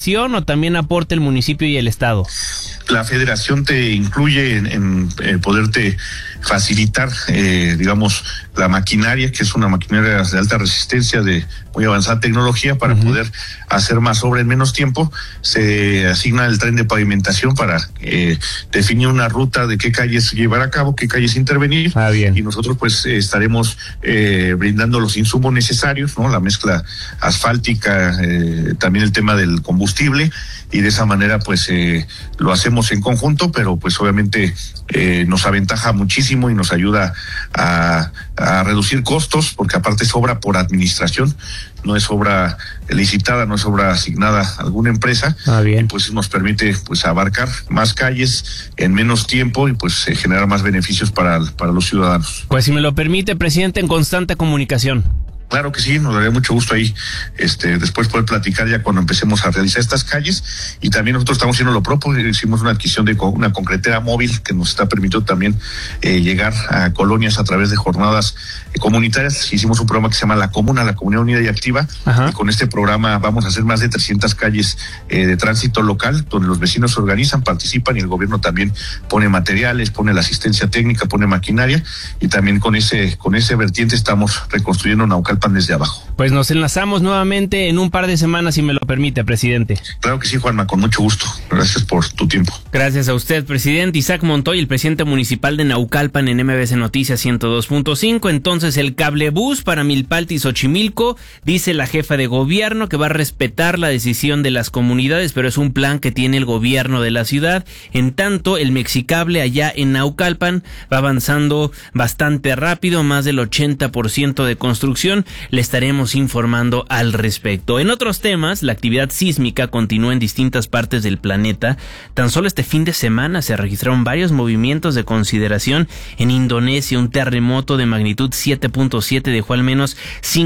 federación o también aporta el municipio y el estado? La federación te incluye en poderte facilitar, digamos, la maquinaria, que es una maquinaria de alta resistencia, de muy avanzada tecnología, para poder hacer más obra en menos tiempo. Se asigna el tren de pavimentación para definir una ruta de qué calles llevar a cabo, qué calles intervenir. Bien. Y nosotros pues estaremos brindando los insumos necesarios, ¿no? La mezcla asfáltica, también el tema del combustible, y de esa manera pues lo hacemos en conjunto, pero pues obviamente nos aventaja muchísimo y nos ayuda a reducir costos, porque aparte es obra por administración, no es obra licitada, no es obra asignada a alguna empresa. Bien. Y pues nos permite pues abarcar más calles en menos tiempo y pues generar más beneficios para los ciudadanos. Pues si me lo permite, presidente, en constante comunicación. Claro que sí, nos daría mucho gusto ahí después poder platicar ya cuando empecemos a realizar estas calles. Y también nosotros estamos haciendo lo propio, hicimos una adquisición de una concretera móvil que nos está permitiendo también llegar a colonias a través de jornadas comunitarias. Hicimos un programa que se llama La Comuna, la Comunidad Unida y Activa. Y con este programa vamos a hacer más de 300 calles de tránsito local, donde los vecinos se organizan, participan, y el gobierno también pone materiales, pone la asistencia técnica, pone maquinaria, y también con ese vertiente estamos reconstruyendo Naucalpan desde abajo. Pues nos enlazamos nuevamente en un par de semanas, si me lo permite, presidente. Claro que sí, Juanma, con mucho gusto. Gracias por tu tiempo. Gracias a usted, presidente. Isaac Montoy, el presidente municipal de Naucalpan, en MBC Noticias 102.5. Entonces, el cablebús para Milpalta y Xochimilco, dice la jefa de gobierno que va a respetar la decisión de las comunidades, pero es un plan que tiene el gobierno de la ciudad. En tanto, el Mexicable allá en Naucalpan va avanzando bastante rápido, más del 80% de construcción. Le estaremos informando al respecto. En otros temas, la actividad sísmica continúa en distintas partes del planeta. Tan solo este fin de semana se registraron varios movimientos de consideración. En Indonesia, un terremoto de magnitud 7.7 dejó al menos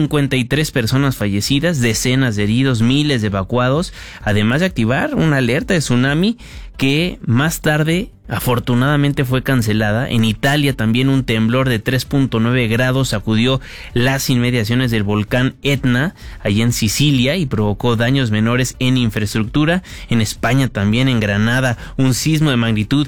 53 personas fallecidas, decenas de heridos, miles de evacuados, además de activar una alerta de tsunami que más tarde afortunadamente fue cancelada. En Italia también un temblor de 3.9 grados sacudió las inmediaciones del volcán Etna, allí en Sicilia, y provocó daños menores en infraestructura. En España también, en Granada, un sismo de magnitud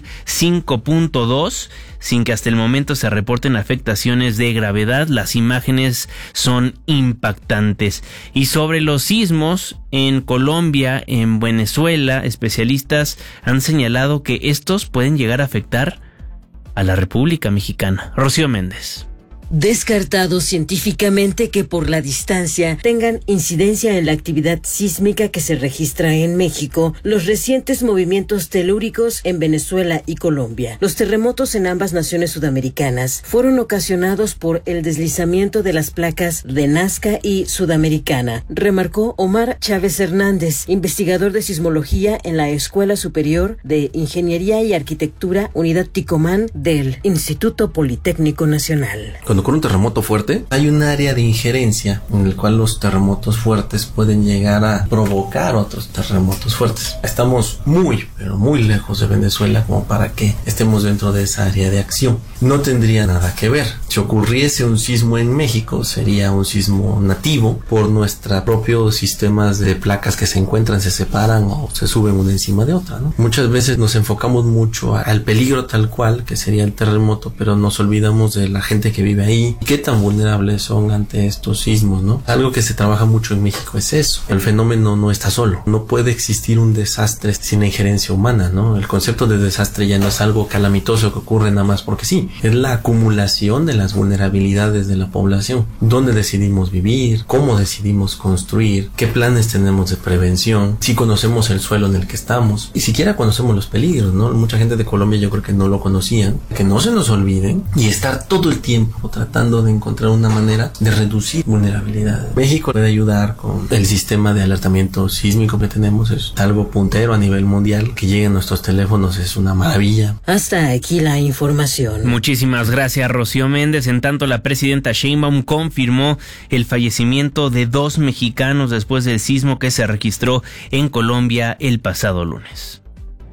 5.2, sin que hasta el momento se reporten afectaciones de gravedad. Las imágenes son impactantes. Y sobre los sismos en Colombia, en Venezuela, especialistas han señalado que estos pueden llegar a afectar a la República Mexicana. Rocío Méndez. Descartado científicamente que por la distancia tengan incidencia en la actividad sísmica que se registra en México los recientes movimientos telúricos en Venezuela y Colombia. Los terremotos en ambas naciones sudamericanas fueron ocasionados por el deslizamiento de las placas de Nazca y Sudamericana, remarcó Omar Chávez Hernández, investigador de sismología en la Escuela Superior de Ingeniería y Arquitectura Unidad Ticomán del Instituto Politécnico Nacional. Cuando ocurre un terremoto fuerte, hay un área de injerencia en el cual los terremotos fuertes pueden llegar a provocar otros terremotos fuertes. Estamos muy, pero muy lejos de Venezuela como para que estemos dentro de esa área de acción. No tendría nada que ver. Si ocurriese un sismo en México, sería un sismo nativo por nuestros propios sistemas de placas que se encuentran, se separan o se suben una encima de otra, ¿no? Muchas veces nos enfocamos mucho al peligro tal cual, que sería el terremoto, pero nos olvidamos de la gente que vive ahí y qué tan vulnerables son ante estos sismos, ¿no? Algo que se trabaja mucho en México es eso. El fenómeno no está solo. No puede existir un desastre sin la injerencia humana, ¿no? El concepto de desastre ya no es algo calamitoso que ocurre nada más porque sí. Es la acumulación de las vulnerabilidades de la población. ¿Dónde decidimos vivir? ¿Cómo decidimos construir? ¿Qué planes tenemos de prevención? Si conocemos el suelo en el que estamos. Y siquiera conocemos los peligros, ¿no? Mucha gente de Colombia yo creo que no lo conocían. Que no se nos olviden y estar todo el tiempo tratando de encontrar una manera de reducir vulnerabilidades. México puede ayudar con el sistema de alertamiento sísmico que tenemos. Es algo puntero a nivel mundial. Que lleguen nuestros teléfonos es una maravilla. Hasta aquí la información. Muchísimas gracias, Rocío Méndez. En tanto, la presidenta Sheinbaum confirmó el fallecimiento de 2 mexicanos después del sismo que se registró en Colombia el pasado lunes.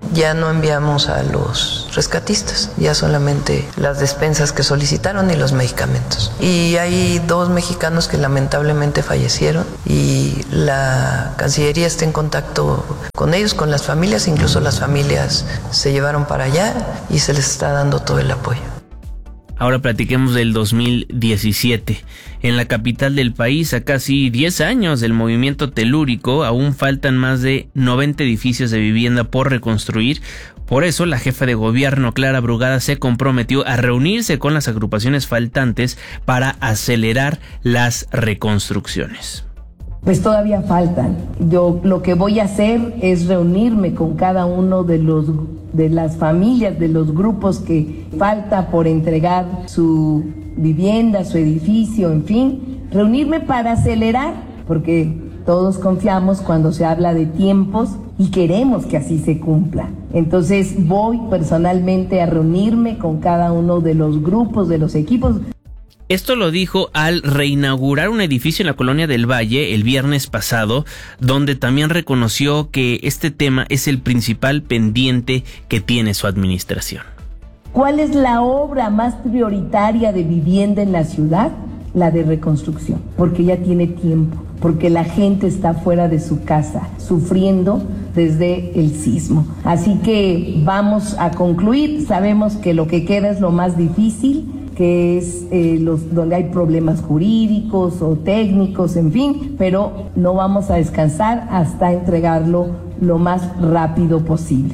Ya no enviamos a los rescatistas, ya solamente las despensas que solicitaron y los medicamentos. Y hay 2 mexicanos que lamentablemente fallecieron y la Cancillería está en contacto con ellos, con las familias, incluso las familias se llevaron para allá y se les está dando todo el apoyo. Ahora platiquemos del 2017. En la capital del país, a casi 10 años del movimiento telúrico, aún faltan más de 90 edificios de vivienda por reconstruir. Por eso, la jefa de gobierno, Clara Brugada, se comprometió a reunirse con las agrupaciones faltantes para acelerar las reconstrucciones. Pues todavía faltan. Yo lo que voy a hacer es reunirme con cada uno de las familias, de los grupos que falta por entregar su vivienda, su edificio, en fin, reunirme para acelerar, porque todos confiamos cuando se habla de tiempos y queremos que así se cumpla. Entonces voy personalmente a reunirme con cada uno de los grupos, de los equipos. Esto lo dijo al reinaugurar un edificio en la Colonia del Valle el viernes pasado, donde también reconoció que este tema es el principal pendiente que tiene su administración. ¿Cuál es la obra más prioritaria de vivienda en la ciudad? La de reconstrucción, porque ya tiene tiempo, porque la gente está fuera de su casa, sufriendo desde el sismo. Así que vamos a concluir, sabemos que lo que queda es lo más difícil, que es donde hay problemas jurídicos o técnicos, en fin, pero no vamos a descansar hasta entregarlo lo más rápido posible.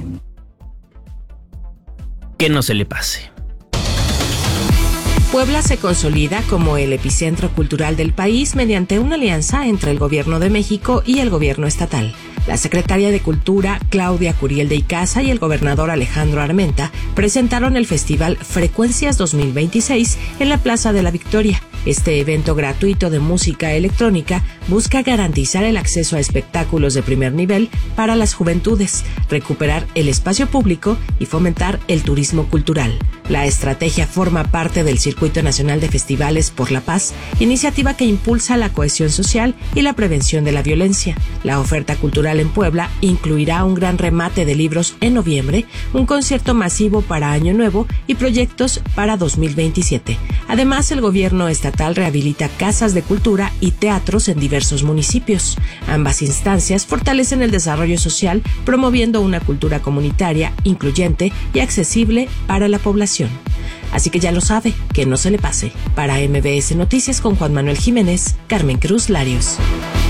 Que no se le pase. Puebla se consolida como el epicentro cultural del país mediante una alianza entre el Gobierno de México y el Gobierno estatal. La secretaria de Cultura, Claudia Curiel de Icaza, y el gobernador Alejandro Armenta presentaron el festival Frecuencias 2026 en la Plaza de la Victoria. Este evento gratuito de música electrónica busca garantizar el acceso a espectáculos de primer nivel para las juventudes, recuperar el espacio público y fomentar el turismo cultural. La estrategia forma parte del Circuito Nacional de Festivales por la Paz, iniciativa que impulsa la cohesión social y la prevención de la violencia. La oferta cultural en Puebla incluirá un gran remate de libros en noviembre, un concierto masivo para Año Nuevo y proyectos para 2027. Además, el gobierno estatal rehabilita casas de cultura y teatros en diversos municipios. Ambas instancias fortalecen el desarrollo social, promoviendo una cultura comunitaria, incluyente y accesible para la población. Así que ya lo sabe, que no se le pase. Para MBS Noticias con Juan Manuel Jiménez, Carmen Cruz Larios.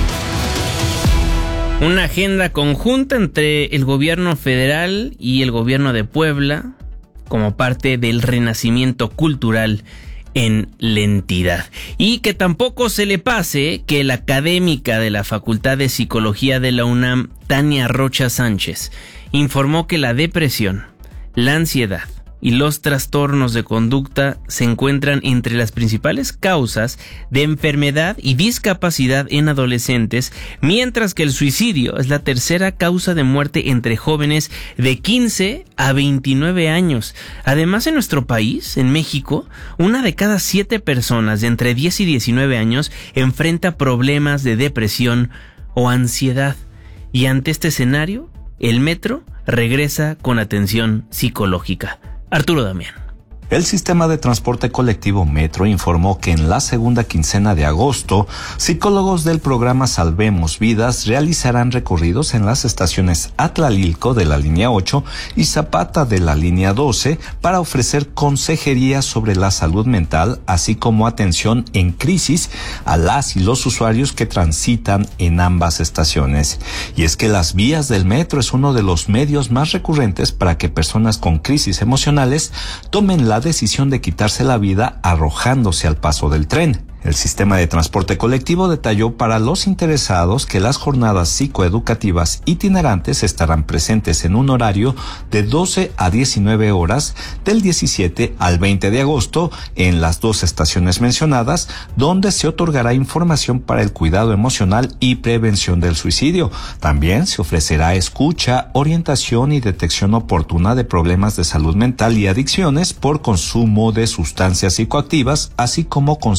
Una agenda conjunta entre el gobierno federal y el gobierno de Puebla como parte del renacimiento cultural en la entidad. Y que tampoco se le pase que la académica de la Facultad de Psicología de la UNAM, Tania Rocha Sánchez, informó que la depresión, la ansiedad y los trastornos de conducta se encuentran entre las principales causas de enfermedad y discapacidad en adolescentes, mientras que el suicidio es la tercera causa de muerte entre jóvenes de 15 a 29 años. Además, en nuestro país, en México, 1 de cada 7 personas de entre 10 y 19 años enfrenta problemas de depresión o ansiedad. Y ante este escenario, el metro regresa con atención psicológica. Arturo Damián. El sistema de transporte colectivo Metro informó que en la segunda quincena de agosto, psicólogos del programa Salvemos Vidas realizarán recorridos en las estaciones Atlalilco de la línea 8 y Zapata de la línea 12 para ofrecer consejería sobre la salud mental, así como atención en crisis a las y los usuarios que transitan en ambas estaciones. Y es que las vías del metro es uno de los medios más recurrentes para que personas con crisis emocionales tomen la decisión de quitarse la vida arrojándose al paso del tren. El sistema de transporte colectivo detalló para los interesados que las jornadas psicoeducativas itinerantes estarán presentes en un horario de 12 a 19 horas del 17 al 20 de agosto en las 2 estaciones mencionadas, donde se otorgará información para el cuidado emocional y prevención del suicidio. También se ofrecerá escucha, orientación y detección oportuna de problemas de salud mental y adicciones por consumo de sustancias psicoactivas, así como consejería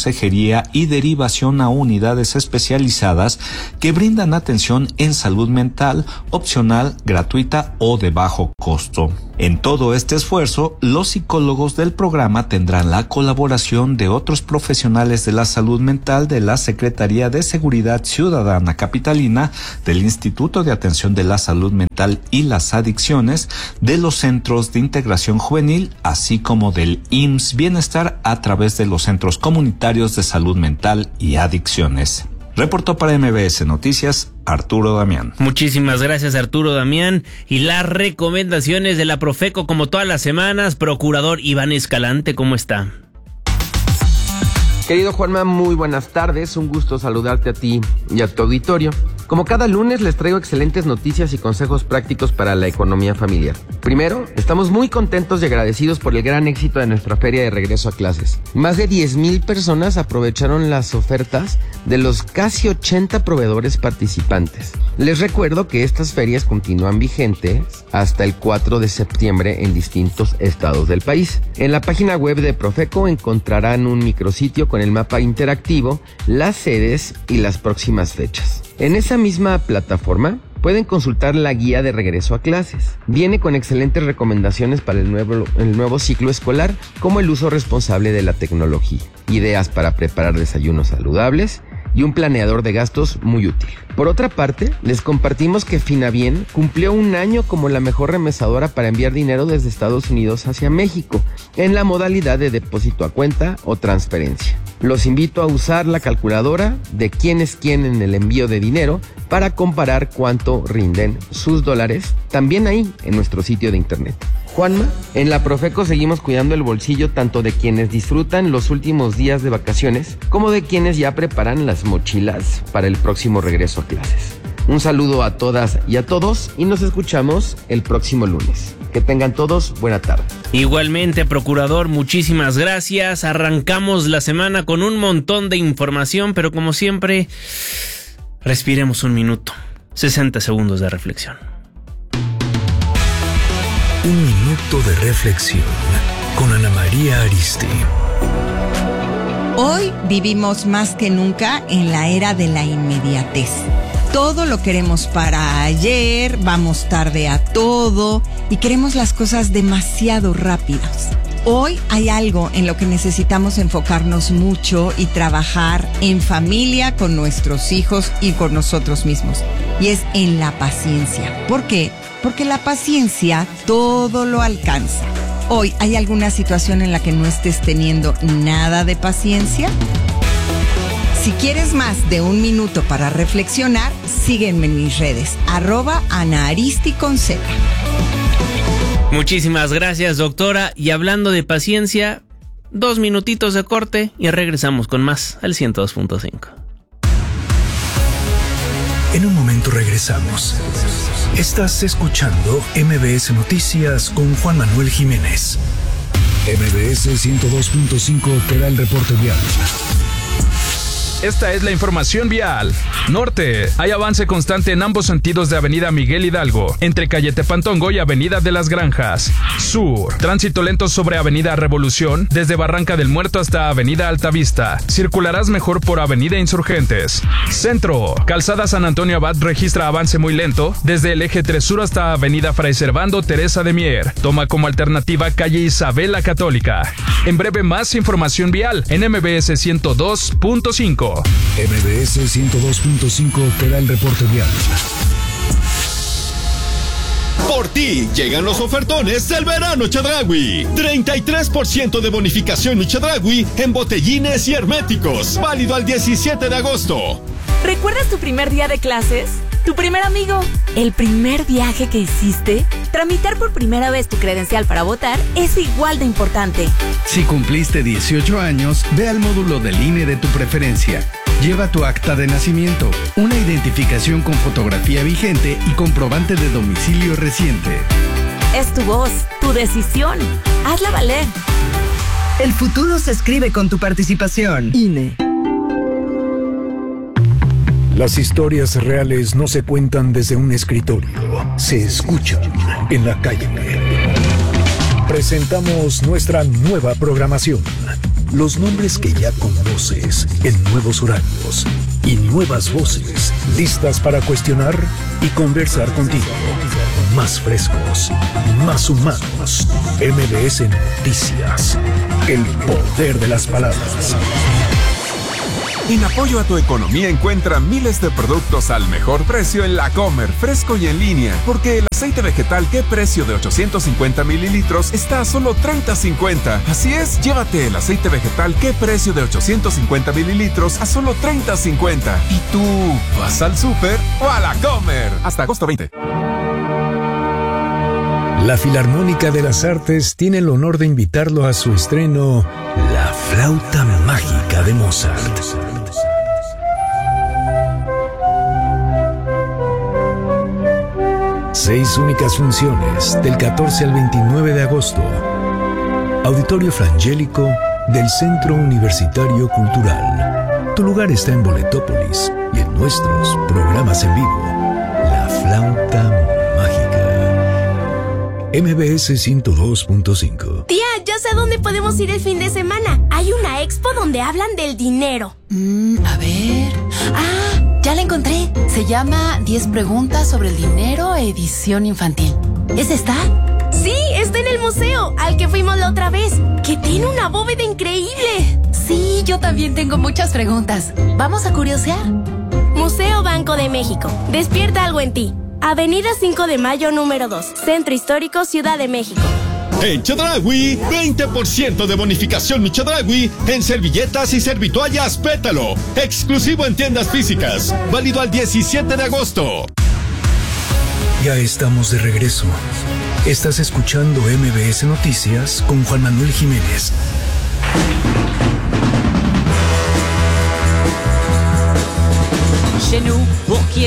psiquiatría y derivación a unidades especializadas que brindan atención en salud mental, opcional, gratuita o de bajo costo. En todo este esfuerzo, los psicólogos del programa tendrán la colaboración de otros profesionales de la salud mental de la Secretaría de Seguridad Ciudadana Capitalina, del Instituto de Atención de la Salud Mental y las Adicciones, de los Centros de Integración Juvenil, así como del IMSS Bienestar a través de los Centros Comunitarios de Salud Mental y Adicciones. Reportó para MBS Noticias, Arturo Damián. Muchísimas gracias, Arturo Damián. Y las recomendaciones de la Profeco, como todas las semanas, procurador Iván Escalante, ¿cómo está? Querido Juanma, muy buenas tardes, un gusto saludarte a ti y a tu auditorio. Como cada lunes les traigo excelentes noticias y consejos prácticos para la economía familiar. Primero, estamos muy contentos y agradecidos por el gran éxito de nuestra feria de regreso a clases. Más de 10,000 personas aprovecharon las ofertas de los casi 80 proveedores participantes. Les recuerdo que estas ferias continúan vigentes hasta el 4 de septiembre en distintos estados del país. En la página web de Profeco encontrarán un micrositio con el mapa interactivo, las sedes y las próximas fechas. En esa misma plataforma pueden consultar la guía de regreso a clases. Viene con excelentes recomendaciones para el nuevo ciclo escolar, como el uso responsable de la tecnología, ideas para preparar desayunos saludables y un planeador de gastos muy útil. Por otra parte, les compartimos que Finabien cumplió un año como la mejor remesadora para enviar dinero desde Estados Unidos hacia México, en la modalidad de depósito a cuenta o transferencia. Los invito a usar la calculadora de quién es quién en el envío de dinero para comparar cuánto rinden sus dólares, también ahí en nuestro sitio de internet. Juanma, en la Profeco seguimos cuidando el bolsillo tanto de quienes disfrutan los últimos días de vacaciones como de quienes ya preparan las mochilas para el próximo regreso a clases. Un saludo a todas y a todos y nos escuchamos el próximo lunes. Que tengan todos buena tarde. Igualmente, procurador, muchísimas gracias. Arrancamos la semana con un montón de información, pero como siempre, respiremos un minuto. 60 segundos de reflexión. Un minuto de reflexión con Ana María Aristy. Hoy vivimos más que nunca en la era de la inmediatez. Todo lo queremos para ayer, vamos tarde a todo y queremos las cosas demasiado rápidas. Hoy hay algo en lo que necesitamos enfocarnos mucho y trabajar en familia, con nuestros hijos y con nosotros mismos. Y es en la paciencia. ¿Por qué? Porque la paciencia todo lo alcanza. Hoy, ¿hay alguna situación en la que no estés teniendo nada de paciencia? Si quieres más de un minuto para reflexionar, sígueme en mis redes, @AnaAristi_. Muchísimas gracias, doctora. Y hablando de paciencia, 2 minutitos de corte y regresamos con más al 102.5. En un momento regresamos. Estás escuchando MBS Noticias con Juan Manuel Jiménez. MBS 102.5 te da el reporte vial. Esta es la información vial. Norte, hay avance constante en ambos sentidos de Avenida Miguel Hidalgo, entre Calle Tepantongo y Avenida de las Granjas. Sur, tránsito lento sobre Avenida Revolución, desde Barranca del Muerto hasta Avenida Altavista. Circularás mejor por Avenida Insurgentes. Centro, Calzada San Antonio Abad registra avance muy lento, desde el eje 3 Sur hasta Avenida Fray Servando Teresa de Mier. Toma como alternativa Calle Isabel la Católica. En breve más información vial en MBS 102.5. MBS 102.5 te da el reporte vial. Por ti llegan los ofertones del verano Chedraui. 33% de bonificación Chedraui en botellines y herméticos. Válido al 17 de agosto. ¿Recuerdas tu primer día de clases? ¿Tu primer amigo? ¿El primer viaje que hiciste? Tramitar por primera vez tu credencial para votar es igual de importante. Si cumpliste 18 años, ve al módulo del INE de tu preferencia. Lleva tu acta de nacimiento, una identificación con fotografía vigente y comprobante de domicilio reciente. Es tu voz, tu decisión. Hazla valer. El futuro se escribe con tu participación. INE. Las historias reales no se cuentan desde un escritorio, se escuchan en la calle. Presentamos nuestra nueva programación, los nombres que ya conoces en nuevos horarios y nuevas voces listas para cuestionar y conversar contigo. Más frescos, más humanos. MBS Noticias. El poder de las palabras. En apoyo a tu economía encuentra miles de productos al mejor precio en La Comer, fresco y en línea. Porque el aceite vegetal ¿Qué precio? De 850 mililitros está a solo $30.50. Así es, llévate el aceite vegetal ¿Qué precio? De 850 mililitros a solo $30.50. ¿Y tú vas al súper o a La Comer? Hasta agosto 20. La Filarmónica de las Artes tiene el honor de invitarlo a su estreno La Flauta Mágica de Mozart. Seis únicas funciones del 14 al 29 de agosto. Auditorio Frangélico del Centro Universitario Cultural. Tu lugar está en Boletópolis y en nuestros programas en vivo. La Flauta Mágica. MBS 102.5. Tía, ya sé a dónde podemos ir el fin de semana. Hay una expo donde hablan del dinero. A ver. Ya la encontré. Se llama 10 preguntas sobre el dinero, edición infantil. ¿Es esta? Sí, está en el museo, al que fuimos la otra vez, que tiene una bóveda increíble. Sí, yo también tengo muchas preguntas. ¿Vamos a curiosear? Museo Banco de México. Despierta algo en ti. Avenida 5 de Mayo, número 2. Centro Histórico, Ciudad de México. En Chedraui, 20% de bonificación Mi Chedraui en servilletas y servitoallas Pétalo. Exclusivo en tiendas físicas. Válido al 17 de agosto. Ya estamos de regreso. Estás escuchando MBS Noticias con Juan Manuel Jiménez. Chez nous, pour qu'il y ait